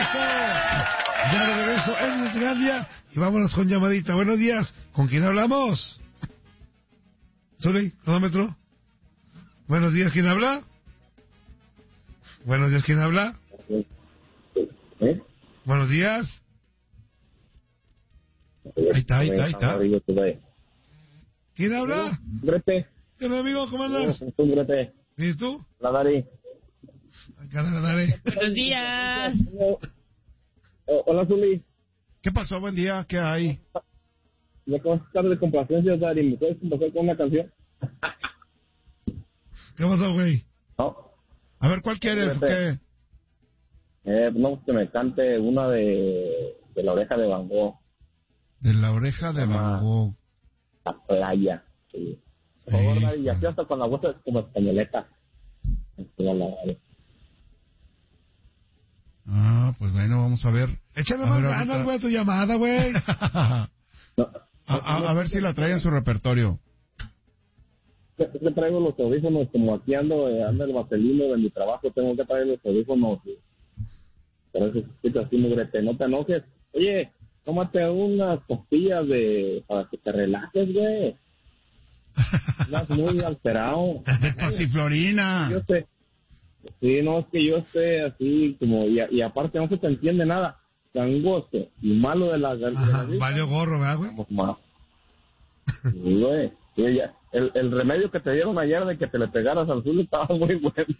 Ya de regreso en Netgalia y vámonos con llamadita. Buenos días. ¿Con quién hablamos? Zuli, cronómetro. Buenos días, ¿quién habla? Buenos días, ¿quién habla? Buenos días. Ahí está. ¿Quién habla? Grete. ¿Qué onda, amigo? ¿Cómo andas? Grete. ¿Y tú? La Dari. Acá la daré. Buenos días. Hola, Zuli. ¿Qué pasó? Buen día, ¿qué hay? Me acabas de estar de complacencia, Dari. ¿Me puedes complacer con una canción? ¿Qué pasó, güey? No. A ver, ¿cuál quieres o qué? No, que me cante una de La Oreja de Van Gogh. De La Oreja de Van Gogh. La playa. Sí. Por favor, Dari, y así hasta con la voz como españoleta. Pues bueno, vamos a ver. Échale más ganas, güey, a tu llamada, güey. A ver si la trae en su repertorio. Es que traigo los audífonos, como aquí ando el vaselino de mi trabajo, tengo que traer los audífonos. Por eso escuchas así, mugrete, no te enojes. Oye, tómate unas pastillas para que te relajes, güey. Estás muy alterado. De pasiflorina. Yo sé. Sí, no, es que yo sé así como, y aparte no se te entiende nada. Gangoso y malo de la garganta. Valió gorro, ¿verdad, güey? Sí, güey. Sí, el remedio que te dieron ayer de que te le pegaras al azul estaba muy bueno.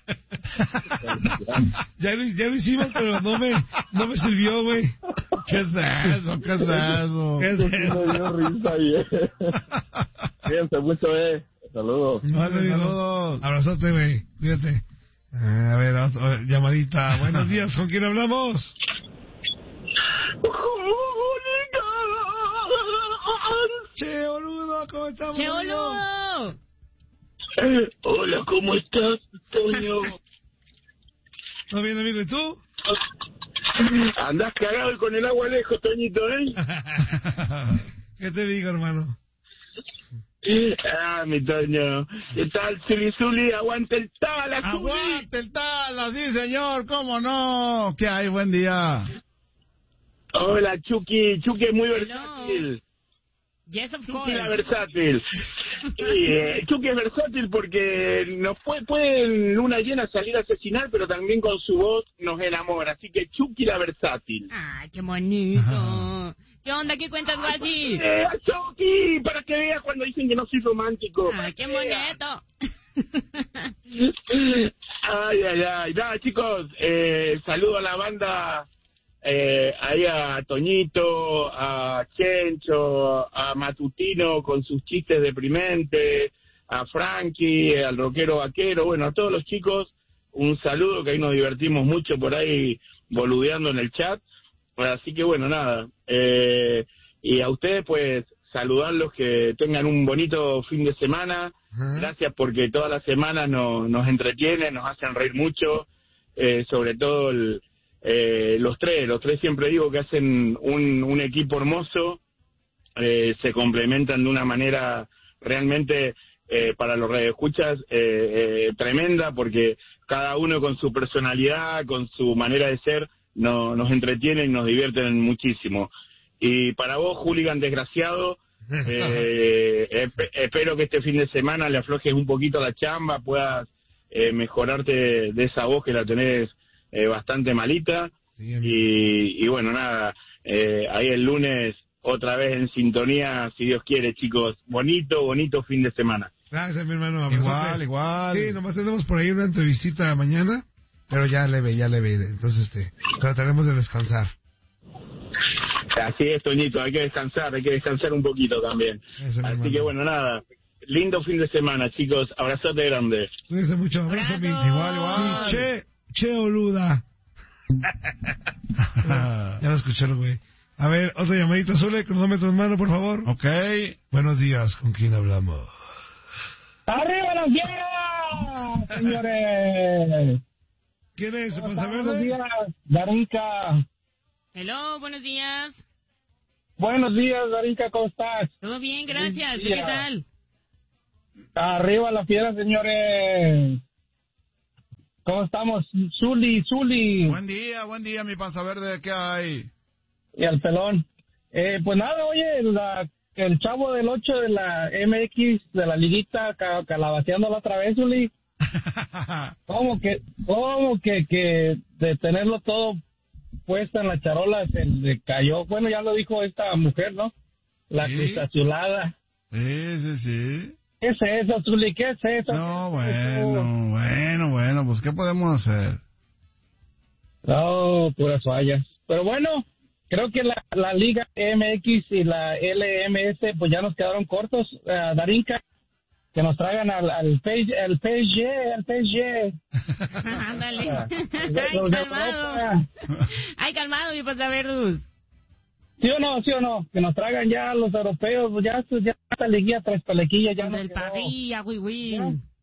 ya lo hicimos, pero no me sirvió, güey. ¿Qué es eso? ¿Qué es eso? ¿Qué es eso? Me dio risa ayer. Fíjense mucho, Saludos. Vale, saludos. Abrazote, güey. Cuídate. A ver, llamadita. Buenos días, ¿con quién hablamos? Che, boludo, ¿cómo estamos? Che, boludo. Hola, ¿cómo estás, Toño? ¿Todo bien, amigo? ¿Y tú? Andás cagado y con el agua lejos, Toñito, ¿eh? ¿Qué te digo, hermano? Mi Toño. ¿Qué tal, Zuli? Aguante el Tala, Zuli. Aguante el Tala, sí, señor, ¿cómo no? ¿Qué hay? Buen día. Hola, Chucky es muy versátil. Yes, of Chucky course. la versátil. Chucky es versátil porque puede en luna llena salir a asesinar, pero también con su voz nos enamora. Así que Chucky la versátil. Ay, qué bonito. ¿Qué onda? ¿Qué cuentas, Guasi? Chucky, para que veas cuando dicen que no soy romántico. Ay, qué bonito. Ay. Nada, chicos, saludo a la banda. Ahí a Toñito, a Chencho, a Matutino con sus chistes deprimentes, a Frankie, al rockero vaquero, bueno, a todos los chicos, un saludo, que ahí nos divertimos mucho por ahí boludeando en el chat, así que bueno, nada, y a ustedes pues saludarlos, que tengan un bonito fin de semana, gracias porque todas las semanas nos entretienen, nos hacen reír mucho, sobre todo los tres siempre digo que hacen un equipo hermoso, se complementan de una manera realmente para los radioescuchas tremenda, porque cada uno con su personalidad, con su manera de ser, nos entretienen y nos divierten muchísimo. Y para vos, hooligan desgraciado, espero que este fin de semana le aflojes un poquito la chamba, puedas mejorarte de esa voz que la tenés bastante malita, sí, y bueno, nada, ahí el lunes otra vez en sintonía, si Dios quiere, chicos. Bonito fin de semana. Gracias, mi hermano. Igual. Sí, nomás tenemos por ahí una entrevistita mañana, pero ya leve. Entonces, trataremos de descansar. Así es, Toñito, hay que descansar un poquito también. Eso, así que bueno, nada, lindo fin de semana, chicos. Abrazote grande. Cuídense mucho. Abrazo, igual. Che, boluda. Ya lo escucharon, güey. A ver, otra llamadita, Zule, cronómetro en mano, por favor. Ok. Buenos días, ¿con quién hablamos? ¡Arriba los días, señores! ¿Quién es? Buenos días, Darinka. Hello, buenos días. Buenos días, Darinka, ¿cómo estás? Todo bien, gracias. ¿Tú qué tal? Arriba la fiera, señores. ¿Cómo estamos? Zuli. Buen día, mi panza verde, ¿qué hay? Y al pelón. Pues nada, oye, el chavo del 8 de la MX, de la liguita, calabaceándola otra vez, Zuli. ¿Cómo que de tenerlo todo puesto en la charola se le cayó? Bueno, ya lo dijo esta mujer, ¿no? La cristazulada. Sí. ¿Qué es eso, Zuli? ¿Qué es eso? No, bueno, pues ¿qué podemos hacer? No, puras fallas. Pero bueno, creo que la Liga MX y la LMS pues ya nos quedaron cortos. Darinka, que nos traigan al PSG. Ándale. Los de Europa. Ay, calmado, mi pasaverdus. ¿Sí o no? Que nos traigan ya los europeos, pues ya esta liguilla tres pelequillas ya Los nos del quedó. París, güey.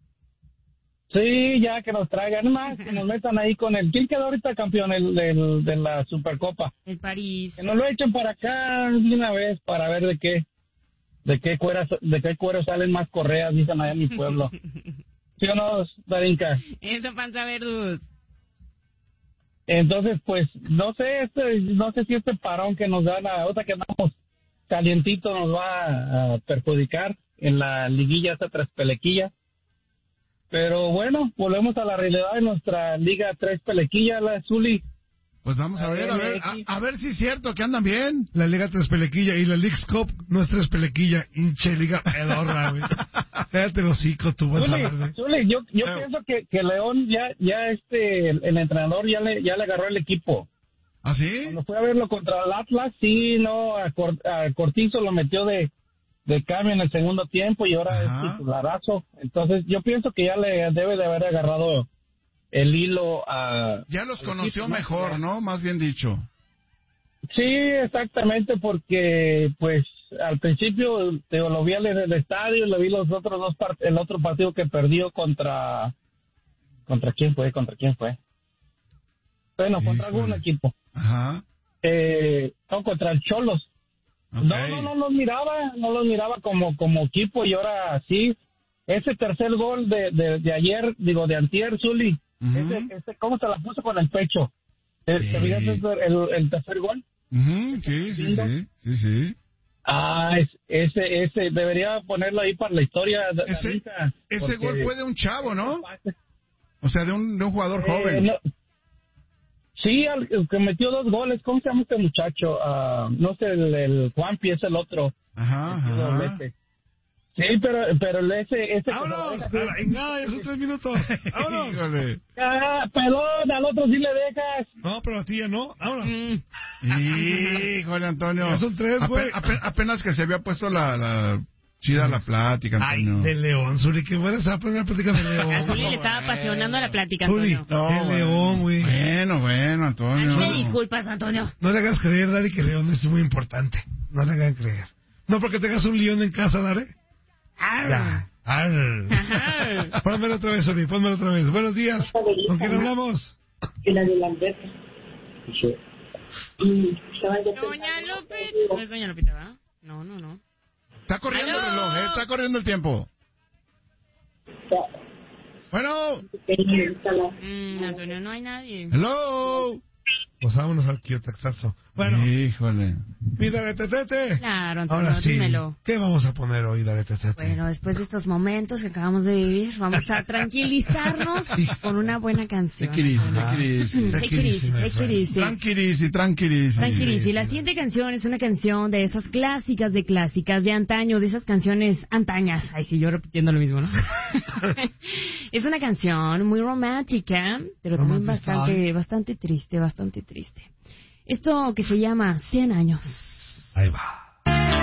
Sí, ya que nos traigan más, que nos metan ahí con el... ¿Quién quedó ahorita campeón de la Supercopa? El París. Que nos lo echen para acá de una vez para ver de qué cuero salen más correas, dicen allá en mi pueblo. ¿Sí o no, Darinka? Eso, panzaverdus. Entonces, pues, no sé si este parón que nos dan ahora que andamos calientito nos va a perjudicar en la liguilla esta tres pelequilla. Pero bueno, volvemos a la realidad de nuestra liga tres pelequilla, la Zuli. Pues vamos a ver si es cierto que andan bien. La Liga Tres Pelequilla y la League's Cup no es Tres Pelequilla, hinche Liga Elorra, güey. Cállate el hocico, tú, buen verde. Zuli, yo pienso que León ya el entrenador ya le agarró el equipo. ¿Ah, sí? Cuando fue a verlo contra el Atlas, sí, no, a Cortizo lo metió de cambio en el segundo tiempo y ahora es titularazo. Entonces yo pienso que ya le debe de haber agarrado el hilo a... Ya los conoció mejor, ¿no? Más bien dicho. Sí, exactamente, porque pues al principio lo vi en el estadio, lo vi los otros el otro partido que perdió contra quién fue. Bueno, contra algún equipo. Ajá. No, contra el Cholos. Okay. No los miraba como equipo y ahora sí. Ese tercer gol de ayer, de antier, Zuli, ese ¿cómo se la puso con el pecho? ¿Te fijas el tercer gol? Sí. Ah, ese debería ponerlo ahí para la historia. Ese gol fue de un chavo, ¿no? O sea, de un jugador joven. No. Sí, el que metió 2 goles, ¿cómo se llama este muchacho? No sé, el Juanpi es el otro. Ajá. Sí, pero ese ¡Vámonos! ¡Venga, ya son 3 minutos! ¡Vámonos! Pelón, al otro sí le dejas. No, pero a ti ya no. ¡Vámonos! Híjole, Antonio. Ya son 3, güey. Apenas que se había puesto la chida la plática, Antonio. Ay, de León, Zuli, qué buena se va a poner la plática de León. A Zuli le estaba apasionando la plática, Zuli, Antonio. de León, güey. Bueno, Antonio. A mí me disculpas, Antonio. No le hagas creer, Dari, que León es muy importante. No le hagan creer. No porque tengas un león en casa, Dari. Ya. Pónmelo otra vez, Zuli, pónmelo otra vez. Buenos días. ¿Con quién hablamos? La de Lamberto. Doña López. No es Doña Lopita, ¿verdad? No. Está corriendo el reloj, está corriendo el tiempo. Bueno. Antonio, no hay nadie. Hello. Pues vámonos al Kiotaxazo. Bueno. Híjole. Mi Daretetete. Claro, Antonio, Ahora sí. dímelo. ¿Qué vamos a poner hoy, Daretetete? Bueno, después de estos momentos que acabamos de vivir, vamos a tranquilizarnos con una buena canción. Tranquilísimo. La siguiente canción es una canción de esas clásicas de antaño, de esas canciones antañas. Ay, sí, yo repitiendo lo mismo, ¿no? Es una canción muy romántica, pero también bastante triste. Esto que se llama 100 años. Ahí va.